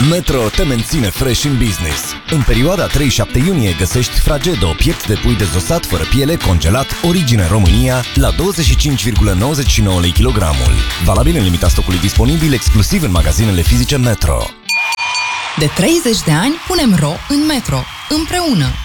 Metro te menține fresh în business. În perioada 3-7 iunie găsești Fragedo, piept de pui dezosat fără piele, congelat, origine România, la 25,99 lei kilogramul. Valabil în limita stocului disponibil, exclusiv în magazinele fizice Metro. De 30 de ani punem ro în Metro. Împreună.